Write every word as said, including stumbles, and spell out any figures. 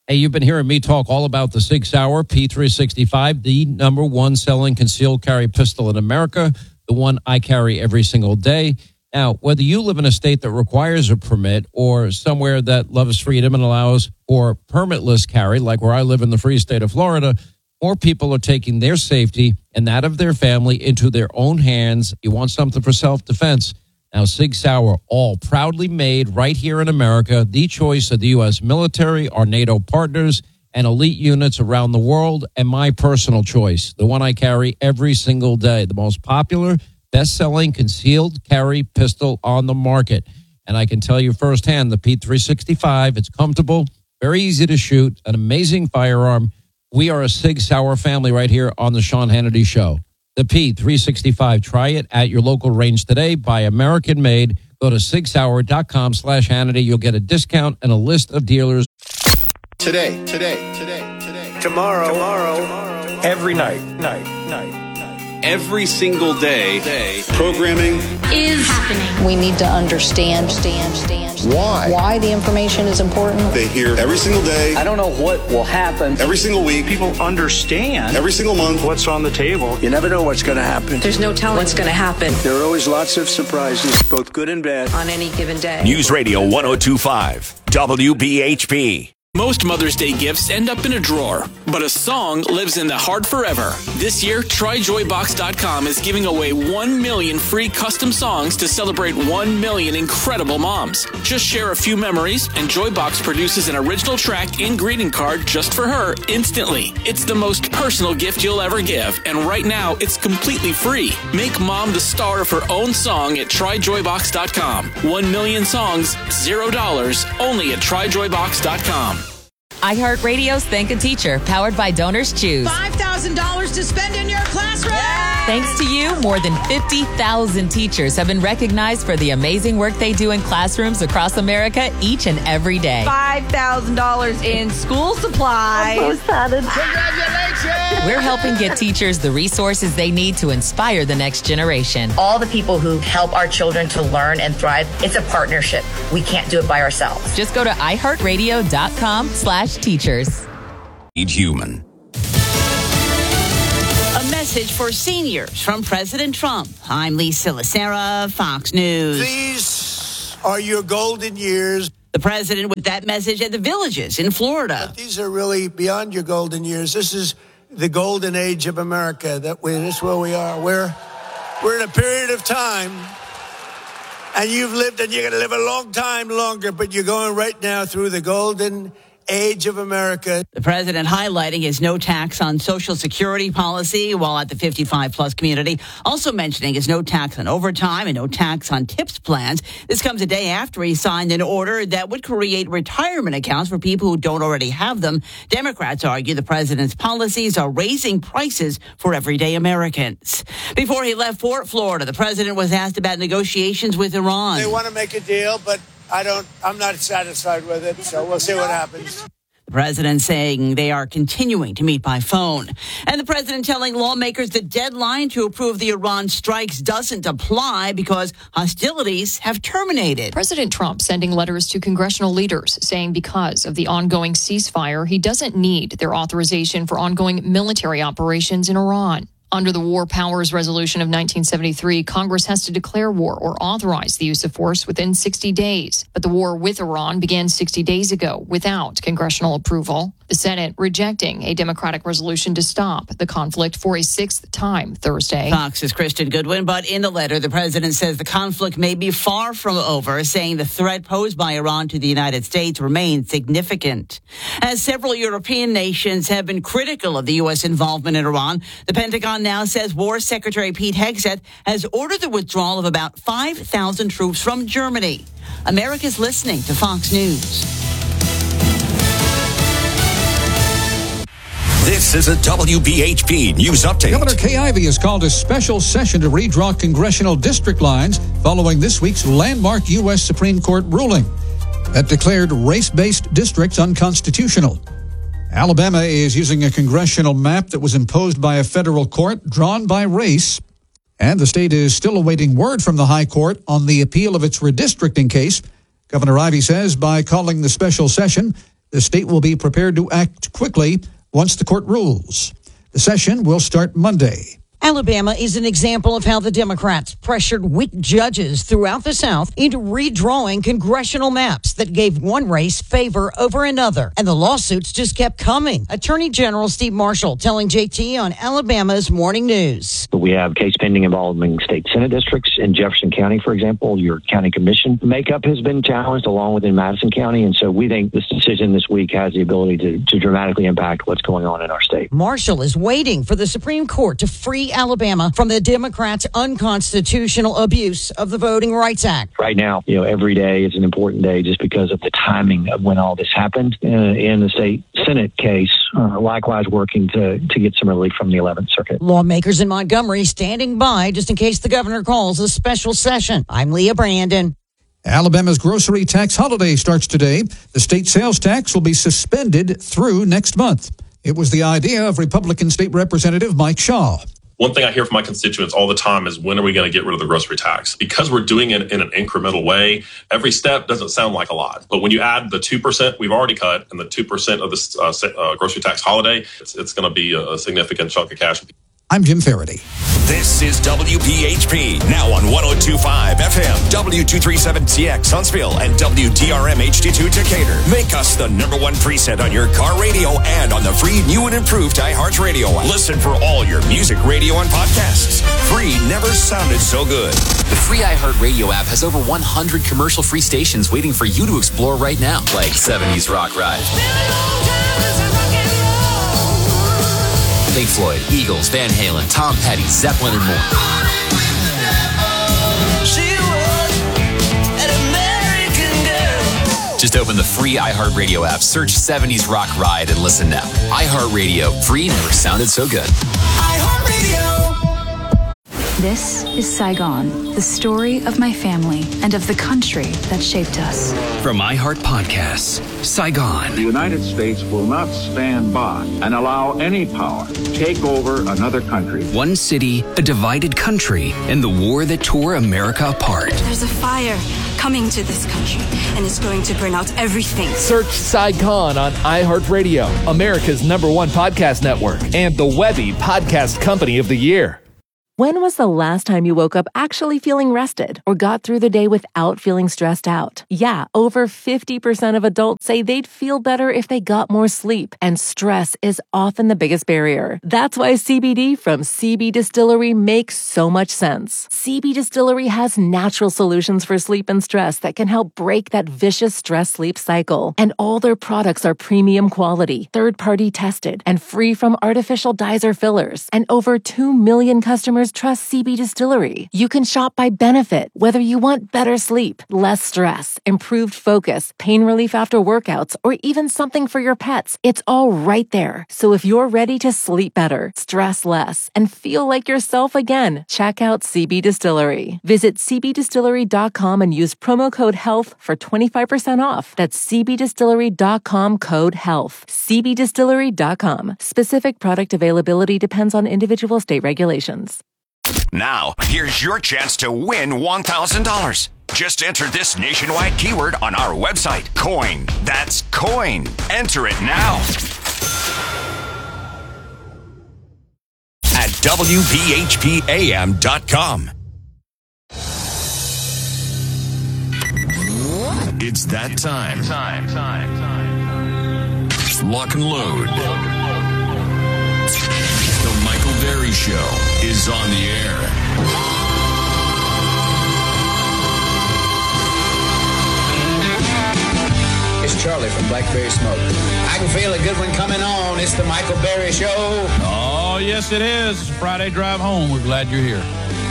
Hey, you've been hearing me talk all about the Sig Sauer P three sixty-five, the number one selling concealed carry pistol in America, the one I carry every single day. Now, whether you live in a state that requires a permit or somewhere that loves freedom and allows for permitless carry, like where I live in the free state of Florida, more people are taking their safety and that of their family into their own hands. You want something for self-defense. Now, Sig Sauer, all proudly made right here in America, the choice of the U S military, our NATO partners, and elite units around the world, and my personal choice, the one I carry every single day, the most popular, best-selling concealed carry pistol on the market. And I can tell you firsthand, the P three sixty-five, it's comfortable, very easy to shoot, an amazing firearm. We are a Sig Sauer family right here on the Sean Hannity Show. The P three sixty-five, try it at your local range today, buy American-made. Go to sig sauer dot com slash Hannity. You'll get a discount and a list of dealers. Today, today, today, today. Tomorrow, tomorrow, tomorrow. Every night, night, night. Every single day, day, programming is happening. We need to understand, stand, stand. Why? Why the information is important. They hear every single day. I don't know what will happen. Every single week. People understand. Every single month. What's on the table. You never know what's going to happen. There's no telling what's going to happen. There are always lots of surprises, both good and bad. On any given day. News Radio one oh two point five, W B H P. Most Mother's Day gifts end up in a drawer, but a song lives in the heart forever. This year, try joy box dot com is giving away one million free custom songs to celebrate one million incredible moms. Just share a few memories, and Joybox produces an original track and greeting card just for her instantly. It's the most personal gift you'll ever give, and right now, it's completely free. Make mom the star of her own song at try joy box dot com. One million songs, zero dollars, only at try joy box dot com. iHeartRadio's Thank a Teacher, powered by Donors Choose. five thousand dollars to spend in your classroom. Thanks to you, more than fifty thousand teachers have been recognized for the amazing work they do in classrooms across America each and every day. five thousand dollars in school supplies. I'm so excited. Congratulations! We're helping get teachers the resources they need to inspire the next generation. All the people who help our children to learn and thrive, it's a partnership. We can't do it by ourselves. Just go to i heart radio dot com slash teachers. Eat human. A message for seniors from President Trump. I'm Lisa Lacera, Fox News. These are your golden years. The president with that message at the Villages in Florida. But these are really beyond your golden years. This is the golden age of America. That we, this is where we are. We're, we're in a period of time, and you've lived, and you're going to live a long time longer, but you're going right now through the golden age of America. The president highlighting his no tax on Social Security policy while at the fifty-five plus community, also mentioning his no tax on overtime and no tax on tips plans. This comes a day after he signed an order that would create retirement accounts for people who don't already have them. Democrats argue the president's policies are raising prices for everyday Americans. Before he left Fort Florida, the president was asked about negotiations with Iran. They want to make a deal, but I don't, I'm not satisfied with it, so we'll see what happens. The president saying they are continuing to meet by phone. And the president telling lawmakers the deadline to approve the Iran strikes doesn't apply because hostilities have terminated. President Trump sending letters to congressional leaders saying because of the ongoing ceasefire, he doesn't need their authorization for ongoing military operations in Iran. Under the War Powers Resolution of nineteen seventy-three, Congress has to declare war or authorize the use of force within sixty days. But the war with Iran began sixty days ago without congressional approval. The Senate rejecting a Democratic resolution to stop the conflict for a sixth time Thursday. Fox's Kristen Goodwin, but in the letter, the president says the conflict may be far from over, saying the threat posed by Iran to the United States remains significant. As several European nations have been critical of the U S involvement in Iran, the Pentagon now says War Secretary Pete Hegseth has ordered the withdrawal of about five thousand troops from Germany. America's listening to Fox News. This is a W B H P News Update. Governor Kay Ivey has called a special session to redraw congressional district lines following this week's landmark U S Supreme Court ruling that declared race-based districts unconstitutional. Alabama is using a congressional map that was imposed by a federal court drawn by race, and the state is still awaiting word from the high court on the appeal of its redistricting case. Governor Ivey says by calling the special session, The state will be prepared to act quickly once the court rules. The session will start Monday. Alabama is an example of how the Democrats pressured weak judges throughout the South into redrawing congressional maps that gave one race favor over another. And the lawsuits just kept coming. Attorney General Steve Marshall telling J T on Alabama's Morning News. We have case pending involving state Senate districts. In Jefferson County, for example, your county commission makeup has been challenged along with in Madison County. And so we think this decision this week has the ability to, to dramatically impact what's going on in our state. Marshall is waiting for the Supreme Court to free Alabama from the Democrats' unconstitutional abuse of the Voting Rights Act. Right now, you know, every day is an important day just because of the timing of when all this happened. Uh, in the state Senate case, uh, likewise working to, to get some relief from the eleventh Circuit. Lawmakers in Montgomery standing by just in case the governor calls a special session. I'm Leah Brandon. Alabama's grocery tax holiday starts today. The state sales tax will be suspended through next month. It was the idea of Republican State Representative Mike Shaw. One thing I hear from my constituents all the time is, when are we going to get rid of the grocery tax? Because we're doing it in an incremental way, every step doesn't sound like a lot. But when you add the two percent we've already cut and the two percent of this uh, uh, grocery tax holiday, it's, it's going to be a, a significant chunk of cash. I'm Jim Faraday. This is W P H P, now on one oh two point five F M, W two thirty-seven T X Huntsville, and W D R M H D two Decatur. Make us the number one preset on your car radio and on the free new and improved iHeartRadio app. Listen for all your music, radio, and podcasts. Free never sounded so good. The free iHeartRadio app has over one hundred commercial-free stations waiting for you to explore right now, like seventies Rock Ride, Pink Floyd, Eagles, Van Halen, Tom Petty, Zeppelin, and more. Just open the free iHeartRadio app, search seventies Rock Ride, and listen now. iHeartRadio, free never sounded so good. iHeartRadio. This is Saigon, the story of my family and of the country that shaped us. From iHeart Podcasts, Saigon. The United States will not stand by and allow any power to take over another country. One city, a divided country, and the war that tore America apart. There's a fire coming to this country, and it's going to burn out everything. Search Saigon on iHeartRadio, America's number one podcast network, and the Webby Podcast Company of the Year. When was the last time you woke up actually feeling rested or got through the day without feeling stressed out? Yeah, over fifty percent of adults say they'd feel better if they got more sleep, and stress is often the biggest barrier. That's why C B D from C B Distillery makes so much sense. C B Distillery has natural solutions for sleep and stress that can help break that vicious stress-sleep cycle. And all their products are premium quality, third-party tested, and free from artificial dyes or fillers. And over two million customers trust C B Distillery. You can shop by benefit, whether you want better sleep, less stress, improved focus, pain relief after workouts, or even something for your pets. It's all right there. So if you're ready to sleep better, stress less, and feel like yourself again, check out C B Distillery. Visit c b distillery dot com and use promo code HEALTH for twenty-five percent off. That's c b distillery dot com code HEALTH. c b distillery dot com. Specific product availability depends on individual state regulations. Now, here's your chance to win one thousand dollars. Just enter this nationwide keyword on our website, COIN. That's COIN. Enter it now at W P H P A M dot com. It's that time. Time, time, time. Lock and load. The Michael Berry Show is on the air. It's Charlie from Blackberry Smoke. I can feel a good one coming on. It's the Michael Berry Show. Oh, yes, it is. It's a Friday drive home. We're glad you're here.